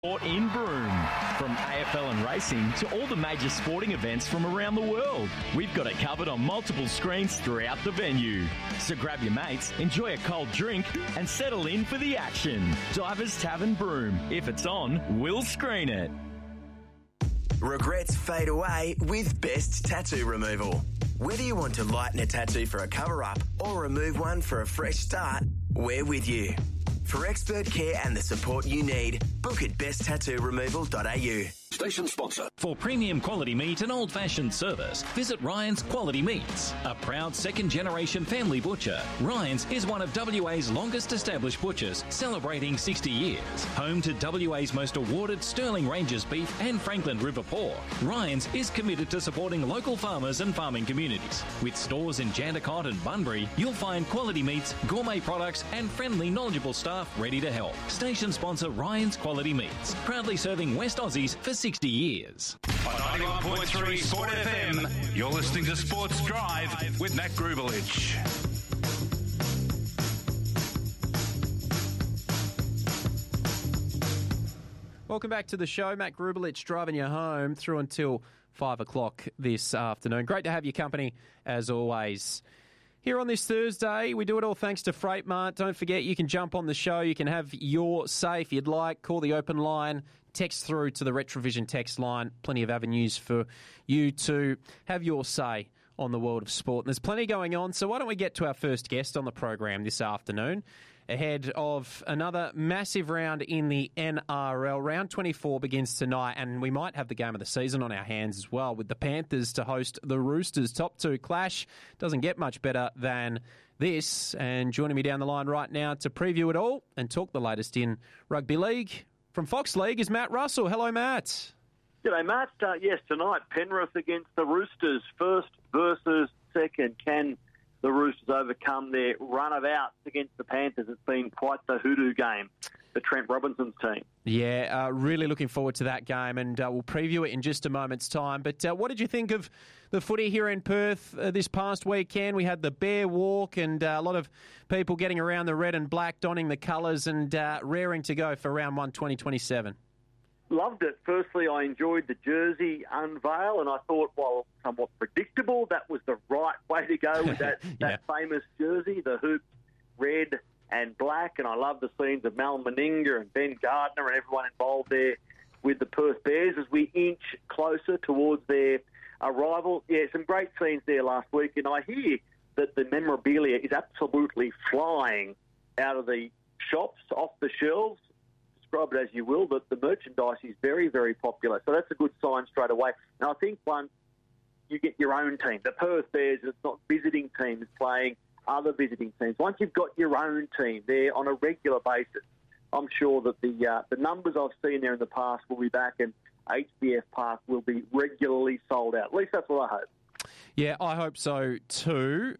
Sport in Broome. From AFL and racing to all the major sporting events from around the world, we've got it covered on multiple screens throughout the venue. So grab your mates, enjoy a cold drink and settle in for the action. Divers Tavern Broome. If it's on, we'll screen it. Regrets fade away with Best Tattoo Removal. Whether you want to lighten a tattoo for a cover-up or remove one for a fresh start, we're with you. For expert care and the support you need, book at besttattooremoval.au. Station sponsor. For premium quality meat and old-fashioned service, visit Ryan's Quality Meats. A proud second-generation family butcher, Ryan's is one of WA's longest-established butchers, celebrating 60 years. Home to WA's most awarded Sterling Ranges beef and Franklin River pork, Ryan's is committed to supporting local farmers and farming communities. With stores in Jandakot and Bunbury, you'll find quality meats, gourmet products and friendly, knowledgeable staff ready to help. Station sponsor Ryan's Quality Meats, proudly serving West Aussies for 60 years. On 91.3 Sport FM, you're listening to Sports Drive with Matt Grubelich. Welcome back to the show. Matt Grubelich driving you home through until 5 o'clock this afternoon. Great to have your company, as always. Here on this Thursday, we do it all thanks to Freight Mart. Don't forget, you can jump on the show. You can have your say if you'd like. Call the open line. Text through to the Retrovision text line. Plenty of avenues for you to have your say on the world of sport. And there's plenty going on, so why don't we get to our first guest on the program this afternoon, ahead of another massive round in the NRL. Round 24 begins tonight, and we might have the game of the season on our hands as well, with the Panthers to host the Roosters. Top two clash. Doesn't get much better than this. And joining me down the line right now to preview it all and talk the latest in rugby league from Fox League is Matt Russell. Hello, Matt. G'day, Matt. Yes, tonight, Penrith against the Roosters. First versus second. Can the Roosters overcome their run-of-outs against the Panthers? It's been quite the hoodoo game for Trent Robinson's team. Yeah, really looking forward to that game, and we'll preview it in just a moment's time. But what did you think of the footy here in Perth this past weekend? We had the Bear Walk and a lot of people getting around the red and black, donning the colours and raring to go for round 1 2027. Loved it. Firstly, I enjoyed the jersey unveil, and I thought, while somewhat predictable, that was the right way to go with that famous jersey, the hoops red and black. And I love the scenes of Mal Meninga and Ben Gardner and everyone involved there with the Perth Bears as we inch closer towards their arrival. Yeah, some great scenes there last week, and I hear that the memorabilia is absolutely flying out of the shops, off the shelves. Describe it as you will, but the merchandise is very, very popular. So that's a good sign straight away. And I think once you get your own team, the Perth Bears, it's not visiting teams playing other visiting teams. Once you've got your own team there on a regular basis, I'm sure that the numbers I've seen there in the past will be back, and HBF Park will be regularly sold out. At least that's what I hope. Yeah, I hope so too.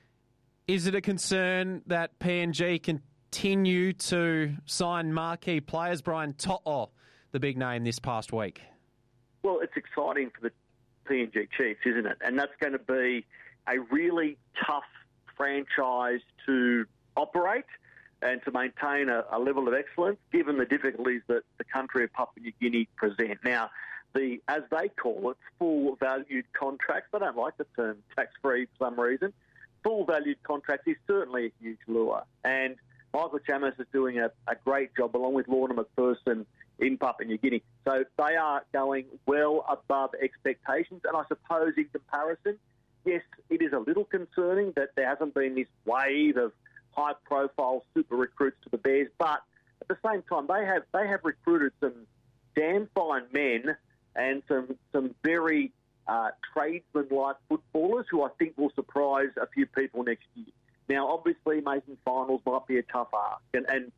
Is it a concern that PNG continue to sign marquee players? Brian To'o, the big name this past week. Well, it's exciting for the PNG Chiefs, isn't it? And that's going to be a really tough franchise to operate and to maintain a level of excellence, given the difficulties that the country of Papua New Guinea present. Now, as they call it, full valued contracts. I don't like the term tax-free for some reason. Full valued contracts is certainly a huge lure. And Michael Chammas is doing a great job, along with Lorna McPherson in Papua New Guinea. So they are going well above expectations. And I suppose in comparison, yes, it is a little concerning that there hasn't been this wave of high-profile super recruits to the Bears. But at the same time, they have recruited some damn fine men and some very tradesman-like footballers who I think will surprise a few people next year. Now, obviously, making finals might be a tough ask, and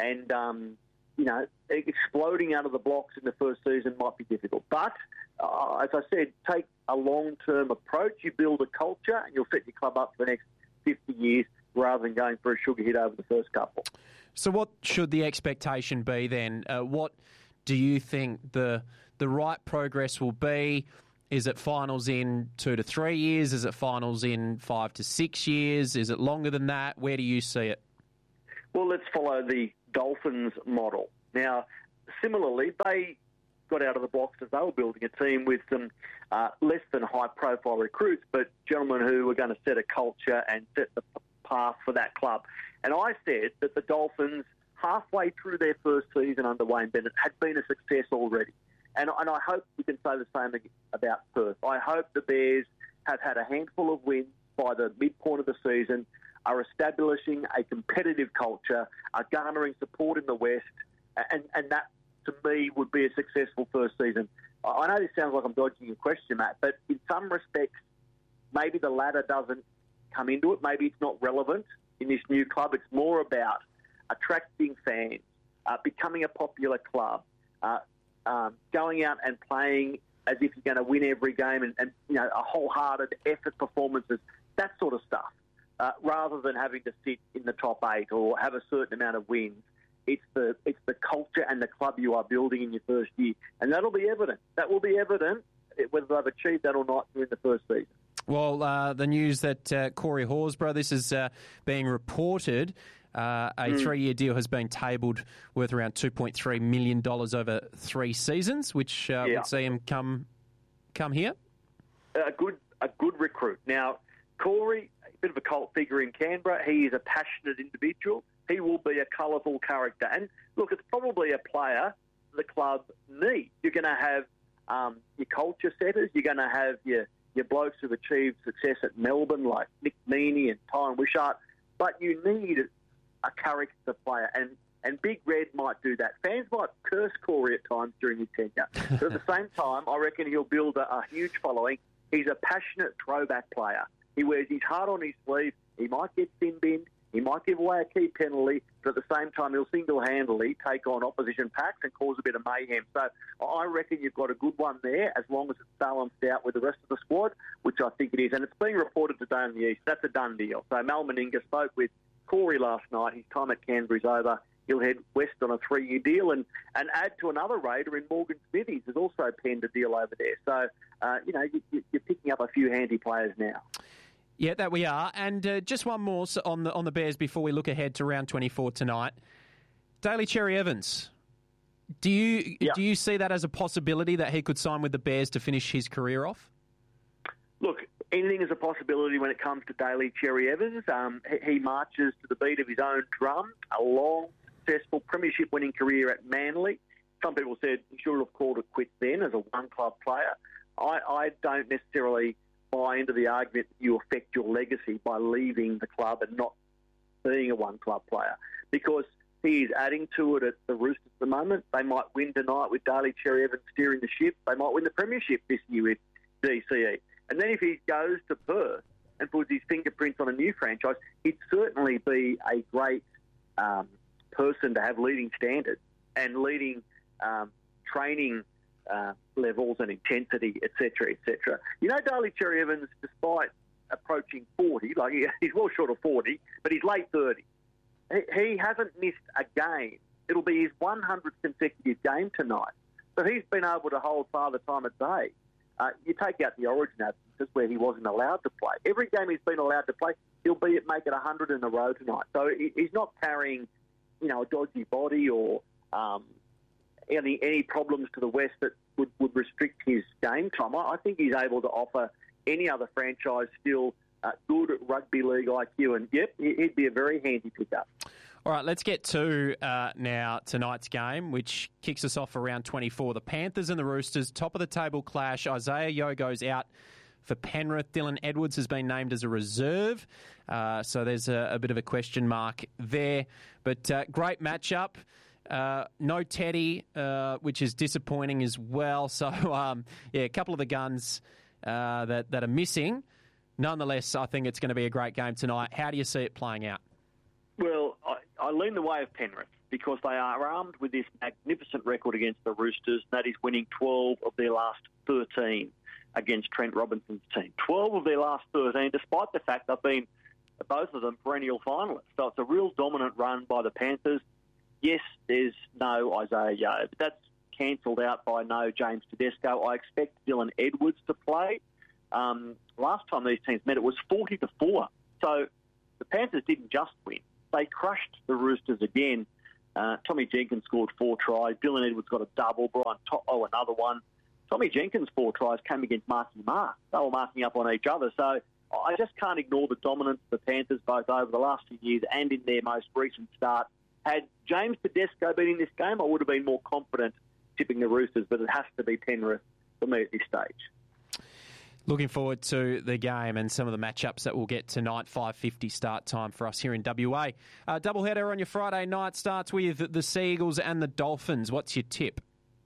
exploding out of the blocks in the first season might be difficult. But as I said, take a long-term approach. You build a culture, and you'll set your club up for the next 50 years, rather than going for a sugar hit over the first couple. So, what should the expectation be then? What do you think the right progress will be? Is it finals in 2 to 3 years? Is it finals in 5 to 6 years? Is it longer than that? Where do you see it? Well, let's follow the Dolphins model. Now, similarly, they got out of the blocks as they were building a team with some less than high-profile recruits, but gentlemen who were going to set a culture and set the path for that club. And I said that the Dolphins, halfway through their first season under Wayne Bennett, had been a success already. And I hope we can say the same about Perth. I hope the Bears have had a handful of wins by the midpoint of the season, are establishing a competitive culture, are garnering support in the West, and that, to me, would be a successful first season. I know this sounds like I'm dodging your question, Matt, but in some respects, maybe the latter doesn't come into it. Maybe it's not relevant in this new club. It's more about attracting fans, becoming a popular club, going out and playing as if you're going to win every game and a wholehearted effort performances, that sort of stuff, rather than having to sit in the top 8 or have a certain amount of wins. It's the culture and the club you are building in your first year, and that'll be evident. That will be evident whether they've achieved that or not during the first season. Well, the news that Corey Horsburgh, this is being reported, a 3-year deal has been tabled worth around $2.3 million over 3 seasons, which would see him come here. A good recruit. Now, Corey, a bit of a cult figure in Canberra. He is a passionate individual. He will be a colourful character. And look, it's probably a player the club needs. You're going to have your culture setters. You're going to have your blokes who've achieved success at Melbourne, like Nick Meaney and Tyron Wishart. But you need a character player. And Big Red might do that. Fans might curse Corey at times during his tenure. But at the same time, I reckon he'll build a huge following. He's a passionate throwback player. He wears his heart on his sleeve. He might get sin-binned. He might give away a key penalty, but at the same time, he'll single-handedly take on opposition packs and cause a bit of mayhem. So I reckon you've got a good one there, as long as it's balanced out with the rest of the squad, which I think it is. And it's being reported today in the East. That's a done deal. So Mal Meninga spoke with Corey last night. His time at Canberra's over. He'll head west on a 3-year deal and add to another Raider in Morgan Smithies has also penned a deal over there. So, you're picking up a few handy players now. Yeah, that we are. And just one more on the Bears before we look ahead to round 24 tonight. Daly Cherry Evans, do you see that as a possibility that he could sign with the Bears to finish his career off? Look, anything is a possibility when it comes to Daly Cherry Evans. He marches to the beat of his own drum, a long, successful premiership-winning career at Manly. Some people said he should have called it quits then as a one-club player. I don't necessarily buy into the argument that you affect your legacy by leaving the club and not being a one-club player, because he is adding to it at the Roosters at the moment. They might win tonight with Daly Cherry Evans steering the ship. They might win the premiership this year with DCE. And then if he goes to Perth and puts his fingerprints on a new franchise, he'd certainly be a great person to have leading standards and leading training levels and intensity, etc., etc. You know, Daly Cherry Evans, despite approaching 40, like he's well short of 40, but he's late 30. He hasn't missed a game. It'll be his 100th consecutive game tonight. So he's been able to hold Father Time at bay. You take out the Origin absences where he wasn't allowed to play. Every game he's been allowed to play, he'll make it 100 in a row tonight. So he's not carrying, a dodgy body or any problems to the West that would restrict his game time. I think he's able to offer any other franchise still good rugby league IQ, and yep, he'd be a very handy pickup. All right, let's get to now tonight's game, which kicks us off around 24. The Panthers and the Roosters, top of the table clash. Isaiah Yeo goes out for Penrith. Dylan Edwards has been named as a reserve, so there's a bit of a question mark there. But great matchup. No Teddy, which is disappointing as well. So, a couple of the guns that are missing. Nonetheless, I think it's going to be a great game tonight. How do you see it playing out? Well, I lean the way of Penrith because they are armed with this magnificent record against the Roosters. That is winning 12 of their last 13 against Trent Robinson's team. 12 of their last 13, despite the fact they've been, both of them, perennial finalists. So it's a real dominant run by the Panthers. Yes, there's no Isaiah Yeo, but that's cancelled out by no James Tedesco. I expect Dylan Edwards to play. Last time these teams met, it was 40-4. So the Panthers didn't just win. They crushed the Roosters again. Tommy Jenkins scored 4 tries. Dylan Edwards got a double. Brian To'o, another one. Tommy Jenkins' 4 tries came against Marky Mark. They were marking up on each other. So I just can't ignore the dominance of the Panthers both over the last few years and in their most recent start. Had James Tedesco been in this game, I would have been more confident tipping the Roosters, but it has to be Penrith for me at this stage. Looking forward to the game and some of the matchups that we'll get tonight. 5:50 start time for us here in WA. Doubleheader on your Friday night starts with the Sea Eagles and the Dolphins. What's your tip?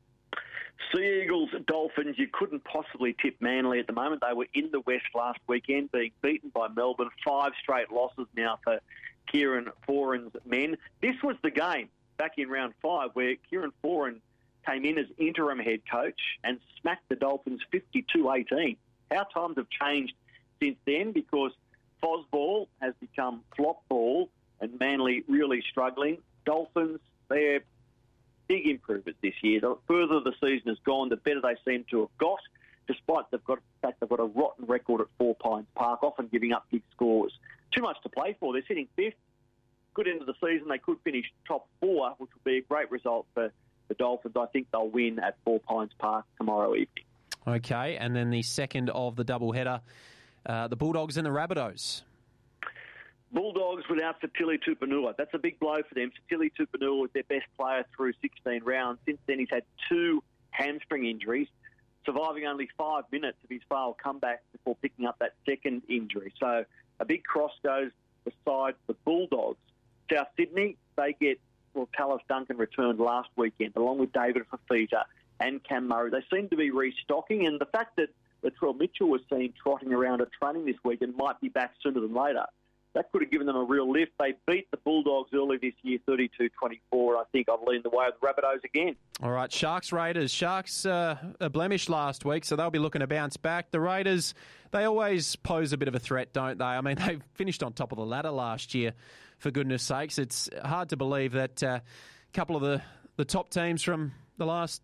Sea Eagles, Dolphins, you couldn't possibly tip Manly at the moment. They were in the West last weekend, being beaten by Melbourne. 5 straight losses now for Kieran Foran's men. This was the game back in round 5 where Kieran Foran came in as interim head coach and smacked the Dolphins 52-18. How times have changed since then, because Fosball has become flop ball and Manly really struggling. Dolphins, they're big improvements this year. The further the season has gone, the better they seem to have got, despite the fact they've got a rotten record at 4 Pines Park, often giving up big scores. Too much to play for. They're sitting 5th. Good end of the season. They could finish top 4, which would be a great result for the Dolphins. I think they'll win at 4 Pines Park tomorrow evening. Okay, and then the second of the doubleheader, the Bulldogs and the Rabbitohs. Bulldogs without Satili Tupanua. That's a big blow for them. Satili Tupanua was their best player through 16 rounds. Since then, he's had 2 hamstring injuries, surviving only 5 minutes of his failed comeback before picking up that second injury. So a big cross goes beside the Bulldogs. South Sydney, they get, Tallis Duncan returned last weekend, along with David Fafita and Cam Murray. They seem to be restocking, and the fact that Latrell Mitchell was seen trotting around at training this week and might be back sooner than later, that could have given them a real lift. They beat the Bulldogs early this year, 32-24. I think I've leaned the way of the Rabbitohs again. All right, Sharks, Raiders. Sharks, a blemish last week, so they'll be looking to bounce back. The Raiders, they always pose a bit of a threat, don't they? I mean, they finished on top of the ladder last year, for goodness sakes. It's hard to believe that a couple of the top teams from the last,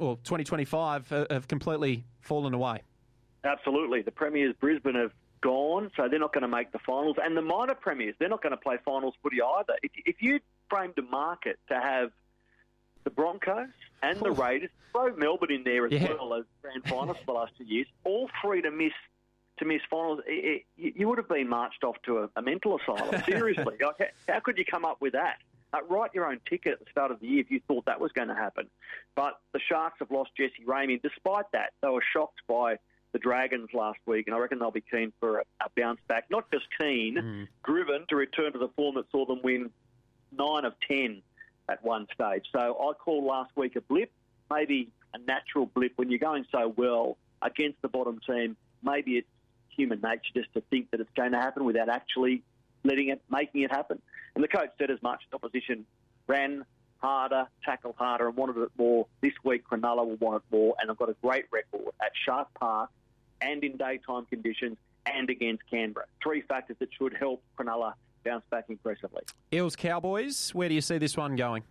2025 have completely fallen away. Absolutely. The Premiers, Brisbane, have gone, so they're not going to make the finals. And the minor Premiers, they're not going to play finals footy either. If you framed a market to have the Broncos and the Raiders, throw Melbourne in there as well as grand finals for the last 2 years, all 3 to miss finals, you would have been marched off to a mental asylum. Seriously. How could you come up with that? Write your own ticket at the start of the year if you thought that was going to happen. But the Sharks have lost Jesse Ramey. Despite that, they were shocked by the Dragons last week, and I reckon they'll be keen for a bounce back. Not just keen, driven to return to the form that saw them win 9 of 10 at one stage. So I call last week a blip, maybe a natural blip. When you're going so well against the bottom team, maybe it's human nature just to think that it's going to happen without actually making it happen. And the coach said as much. The opposition ran harder, tackled harder, and wanted it more. This week, Cronulla will want it more, and they've got a great record at Shark Park and in daytime conditions and against Canberra. 3 factors that should help Cronulla bounce back impressively. Eels Cowboys, where do you see this one going?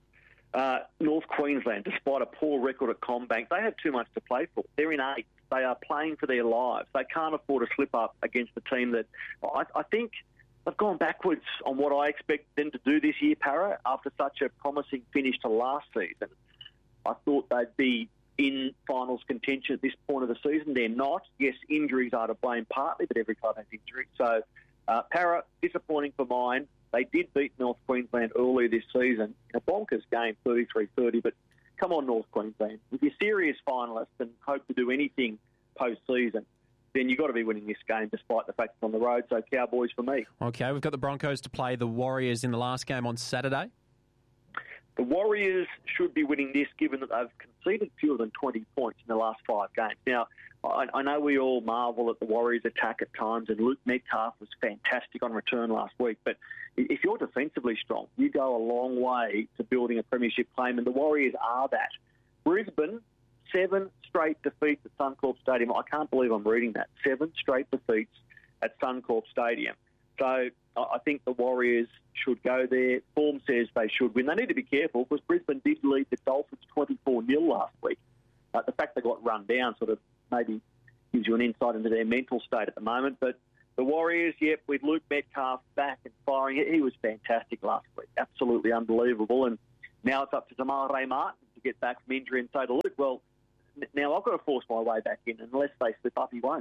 North Queensland, despite a poor record at CommBank, they have too much to play for. They're in 8th. They are playing for their lives. They can't afford a slip-up against the team that I think they've gone backwards on what I expect them to do this year, Para, after such a promising finish to last season. I thought they'd be in finals contention at this point of the season. They're not. Yes, injuries are to blame partly, but every club has injuries. So, Para, disappointing for mine. They did beat North Queensland earlier this season in a bonkers game, 33-30, but come on, North Queensland. If you're serious finalists and hope to do anything post-season, then you've got to be winning this game despite the fact it's on the road. So Cowboys for me. Okay, we've got the Broncos to play the Warriors in the last game on Saturday. The Warriors should be winning this given that they've conceded fewer than 20 points in the last 5 games. Now, I know we all marvel at the Warriors' attack at times, and Luke Metcalf was fantastic on return last week. But if you're defensively strong, you go a long way to building a premiership claim, and the Warriors are that. Brisbane, 7 straight defeats at Suncorp Stadium. I can't believe I'm reading that. 7 straight defeats at Suncorp Stadium. So I think the Warriors should go there. Form says they should win. They need to be careful because Brisbane did lead the Dolphins 24-0 last week. The fact they got run down sort of maybe gives you an insight into their mental state at the moment. But the Warriors, with Luke Metcalf back and firing, he was fantastic last week. Absolutely unbelievable. And Now it's up to Jamal Ray Martin to get back from injury, and so to Luke. Well, now I've got to force my way back in. Unless they slip up, he won't.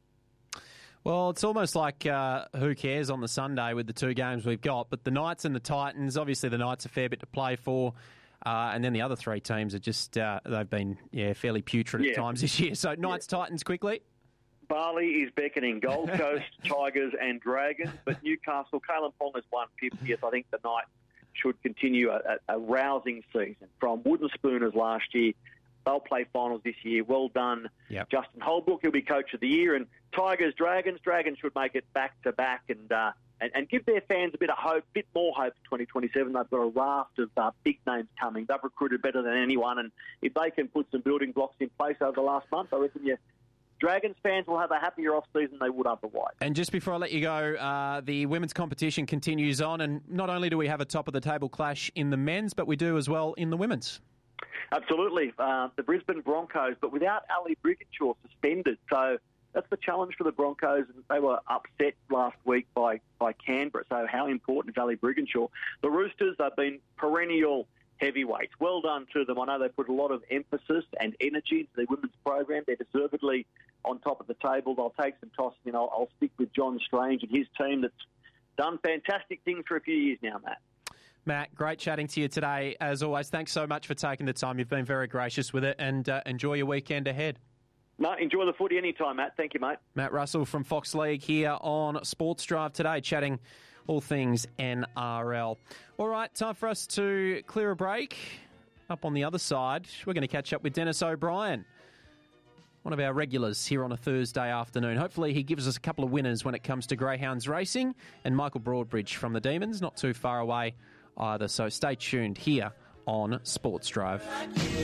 Well, it's almost like who cares on the Sunday with the two games we've got. But the Knights and the Titans, obviously the Knights a fair bit to play for. And then the other three teams are just, they've been fairly putrid at times this year. So Knights, Titans quickly. Bali is beckoning. Gold Coast, Tigers and Dragons. But Newcastle, Kalen Ponga's 150th. I think the Knights should continue a rousing season from wooden spooners last year. They'll play finals this year. Well done, Justin Holbrook. He'll be coach of the year. And Tigers, Dragons should make it back-to-back and give their fans a bit of hope, bit more hope for 2027. They've got a raft of big names coming. They've recruited better than anyone. And if they can put some building blocks in place over the last month, I reckon Dragons fans will have a happier off-season than they would otherwise. And just before I let you go, the women's competition continues on. And not only do we have a top-of-the-table clash in the men's, but we do as well in the women's. Absolutely. The Brisbane Broncos, but without Ali Brigginshaw suspended. So that's the challenge for the Broncos. And they were upset last week by Canberra. So how important is Ali Brigginshaw? The Roosters have been perennial heavyweights. Well done to them. I know they put a lot of emphasis and energy into their women's program. They're deservedly on top of the table. They'll take some tossing. I'll stick with John Strange and his team that's done fantastic things for a few years now, Matt. Matt, great chatting to you today. As always, thanks so much for taking the time. You've been very gracious with it, and enjoy your weekend ahead. No, enjoy the footy anytime, Matt. Thank you, mate. Matt Russell from Fox League here on Sports Drive today, chatting all things NRL. All right, time for us to clear a break. Up on the other side, we're going to catch up with Dennis O'Brien, one of our regulars here on a Thursday afternoon. Hopefully he gives us a couple of winners when it comes to greyhounds racing, and Michael Broadbridge from the Demons, not too far away either. So stay tuned here on Sports Drive.